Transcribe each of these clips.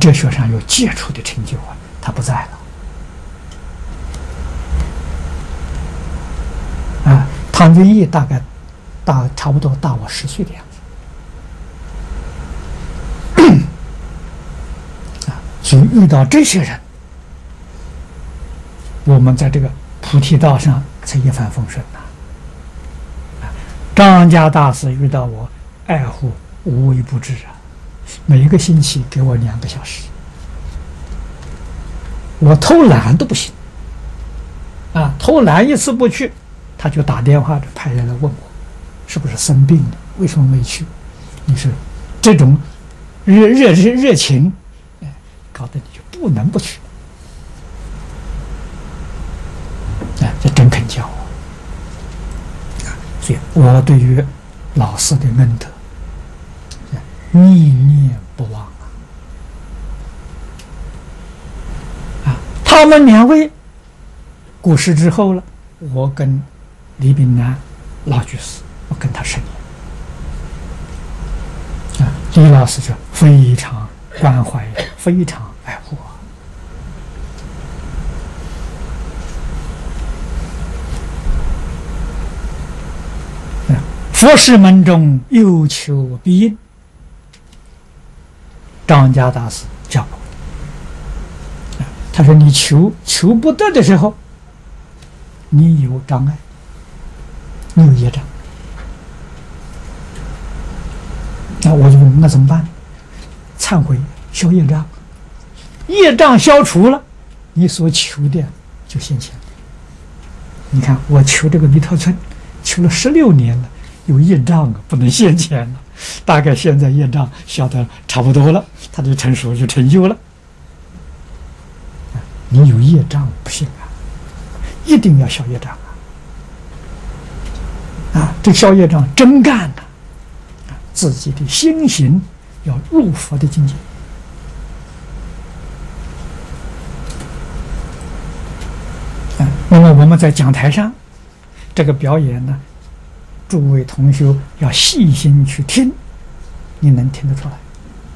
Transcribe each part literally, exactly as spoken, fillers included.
哲学上有杰出的成就啊，他不在了。啊，唐君毅大概大差不多大我十岁的样子。啊，所以遇到这些人，我们在这个菩提道上才一帆风顺呐。啊，张家大师遇到我，爱护无微不至啊，每一个星期给我两个小时，我偷懒都不行。啊，偷懒一次不去，他就打电话派人来问我，是不是生病了？为什么没去？你是这种热热热热情，哎，搞得你就不能不去。哎，这真肯教我。所以我对于老师的恩德念念不忘啊！啊，他们两位过世之后了，我跟李炳南老居士，我跟他十年啊，李老师就非常关怀，非常爱护我。佛事门中有求必应，张家大师教我，他说你求求不得的时候，你有障碍，你有业障，那我就问那怎么办？忏悔消业障，业障消除了，你所求的就现前。你看我求这个弥陀村求了十六年了，有业障啊，不能现前了。大概现在业障消得差不多了，他的成熟就成就了。你有业障不行啊，一定要消业障啊！啊，这消业障真干呐！啊，自己的心行要入佛的境界。啊，那么我们在讲台上这个表演呢，诸位同学要细心去听，你能听得出来。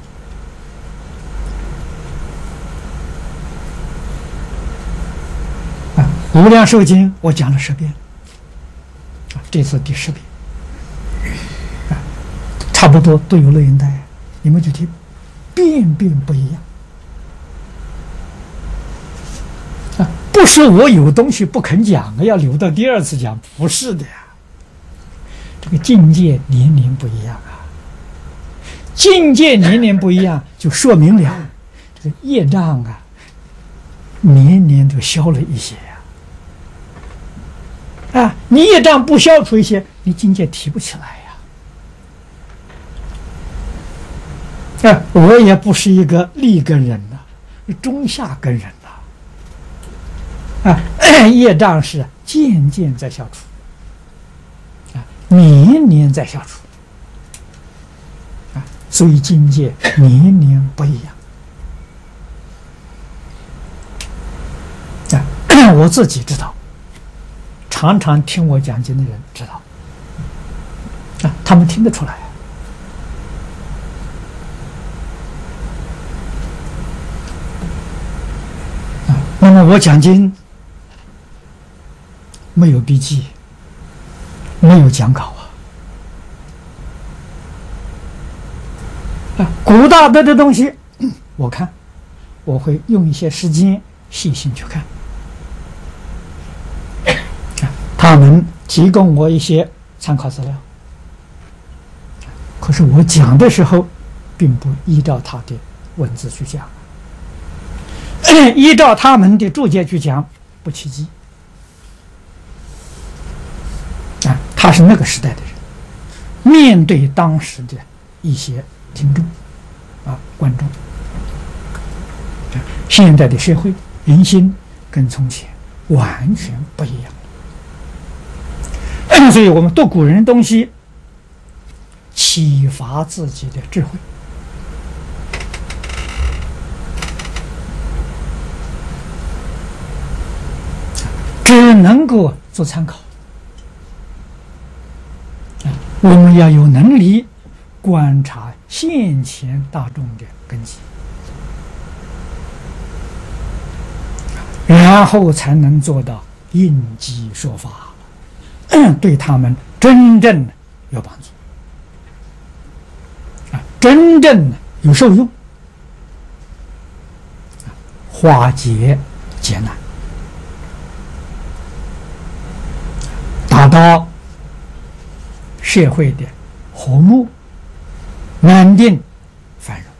啊，无量寿经我讲了十遍，啊，这次第十遍，啊，差不多都有录音带，你们去听，遍遍不一样。啊，不是我有东西不肯讲，要留到第二次讲，不是的呀。这个境界年龄不一样啊，境界年龄不一样，就说明了这个业障啊，年年都消了一些呀、啊。啊，你业障不消除一些，你境界提不起来呀、啊。啊，我也不是一个立根人呐、啊，中下根人呐、啊。啊，业障是渐渐在消除。年年在消除啊，所以境界年年不一样啊。我自己知道，常常听我讲经的人知道啊，他们听得出来啊。那么我讲经没有笔记，没有讲稿啊！啊，古大德的东西，我看我会用一些时间细心去看。啊，他们提供我一些参考资料，可是我讲的时候，并不依照他的文字去讲，依照他们的注解去讲，不契机。啊，他是那个时代的人，面对当时的一些听众啊观众，现在的社会人心跟从前完全不一样。所以我们读古人的东西，启发自己的智慧。只能够做参考。我们要有能力观察现前大众的根基， 然后才能做到应机说法，对他们真正有帮助啊，真正有受用，化解劫难，达到社会的和睦、安定、繁荣。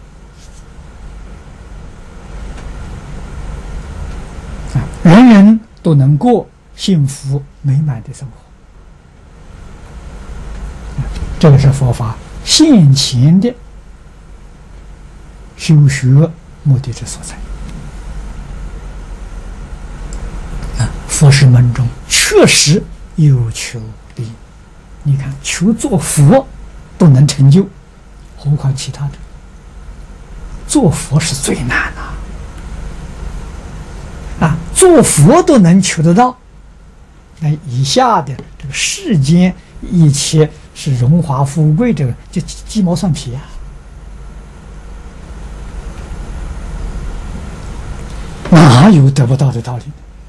啊，人人都能过幸福美满的生活。啊，这个是佛法现前的修学目的之所在。啊，佛事门中确实有求利益。你看，求做佛都能成就，何况其他的？做佛是最难的啊！做佛都能求得到，那以下的这个世间一切是荣华富贵，这个就鸡毛蒜皮啊！哪有得不到的道理？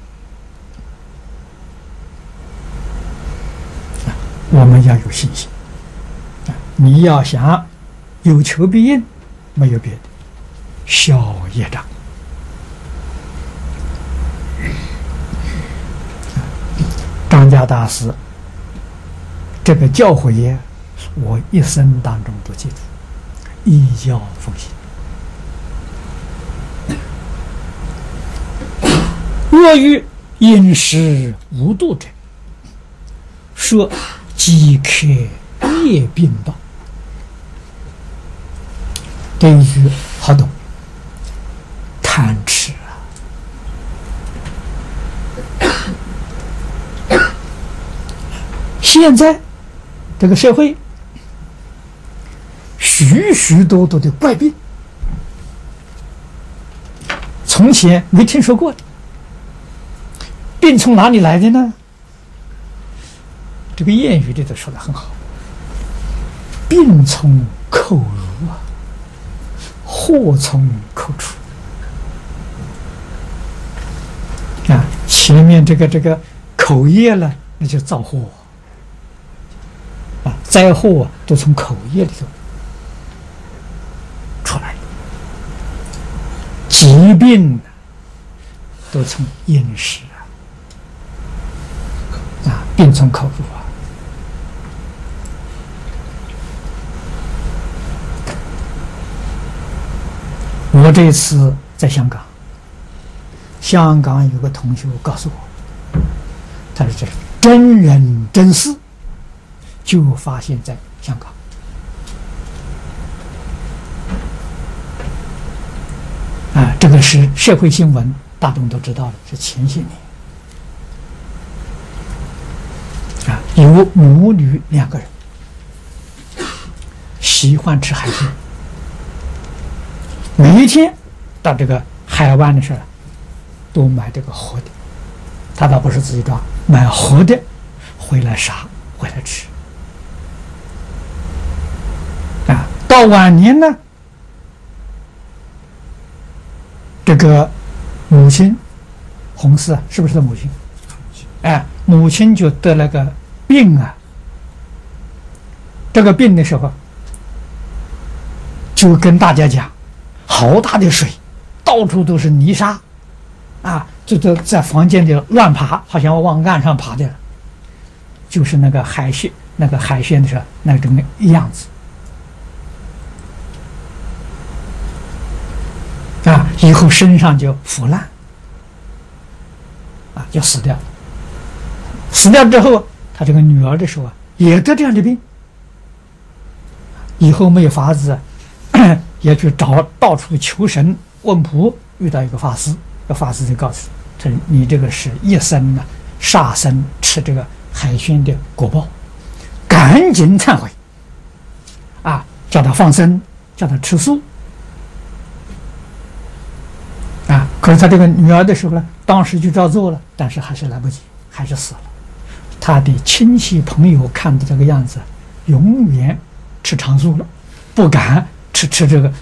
我们要有信心啊！你要想有求必应，没有别的，消业障。张家大师这个教诲也，我一生当中都记住，依教奉行。若遇饮食无度者，说饥渴业病道。这一句好懂，贪吃啊！现在这个社会许许多多的怪病，从前没听说过的。病从哪里来的呢？这个谚语里头说的很好，病从口入啊，祸从口出啊。前面这个这个口业了，那就造祸啊，灾祸啊都从口业里头出来的，疾病都从饮食啊，啊，病从口入啊。我这次在香港，香港有个同学告诉我，他说这是真人真事，就发现在香港。啊，这个是社会新闻，大众都知道了，是前些年。啊，有母女两个人喜欢吃海鲜。每一天到这个海湾的时候，都买这个活的，他倒不是自己抓，买活的回来杀，回来吃。啊，到晚年呢，这个母亲红四啊，是不是他母亲？哎，母亲就得了个病啊。这个病的时候，就跟大家讲。好大的水，到处都是泥沙，啊，就都在房间里乱爬，好像往岸上爬的，就是那个海鲜，那个海鲜的时候那种样子，啊，以后身上就腐烂，啊，就死掉了。死掉之后，他这个女儿的时候啊，也得这样的病，以后没有法子。也去找到处求神问卜，遇到一个法师，这法师就告诉他：“你这个是一生呢杀生吃这个海鲜的果报，赶紧忏悔啊！叫他放生，叫他吃素啊！可是他这个女儿的时候呢，当时就照做了，但是还是来不及，还是死了。他的亲戚朋友看到这个样子，永远吃长素了，不敢。”吃吃这个